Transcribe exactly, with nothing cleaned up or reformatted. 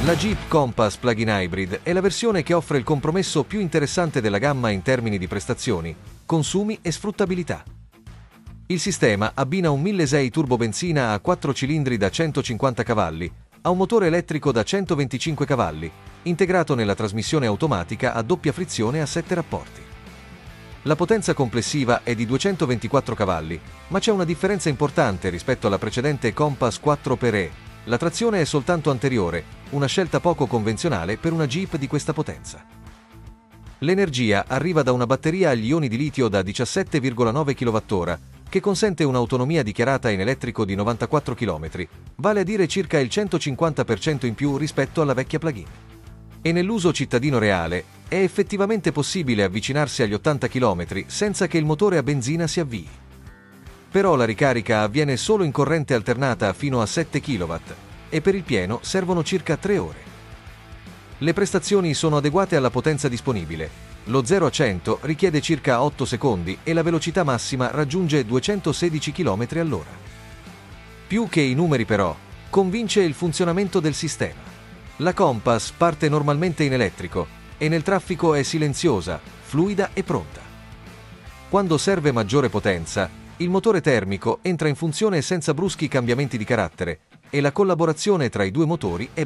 La Jeep Compass Plug-in Hybrid è la versione che offre il compromesso più interessante della gamma in termini di prestazioni, consumi e sfruttabilità. Il sistema abbina un mille sei turbobenzina a quattro cilindri da centocinquanta cavalli a un motore elettrico da centoventicinque cavalli, integrato nella trasmissione automatica a doppia frizione a sette rapporti. La potenza complessiva è di duecentoventiquattro cavalli, ma c'è una differenza importante rispetto alla precedente Compass quattro per E. La trazione è soltanto anteriore, una scelta poco convenzionale per una Jeep di questa potenza. L'energia arriva da una batteria agli ioni di litio da diciassette virgola nove chilowattora, che consente un'autonomia dichiarata in elettrico di novantaquattro chilometri, vale a dire circa il centocinquanta per cento in più rispetto alla vecchia plug-in. E nell'uso cittadino reale è effettivamente possibile avvicinarsi agli ottanta chilometri senza che il motore a benzina si avvii. Però la ricarica avviene solo in corrente alternata fino a sette chilowatt e per il pieno servono circa tre ore. Le prestazioni sono adeguate alla potenza disponibile. Lo zero a cento richiede circa otto secondi e la velocità massima raggiunge duecentosedici chilometri all'ora. Più che i numeri però, convince il funzionamento del sistema. La Compass parte normalmente in elettrico e nel traffico è silenziosa, fluida e pronta. Quando serve maggiore potenza, il motore termico entra in funzione senza bruschi cambiamenti di carattere e la collaborazione tra i due motori è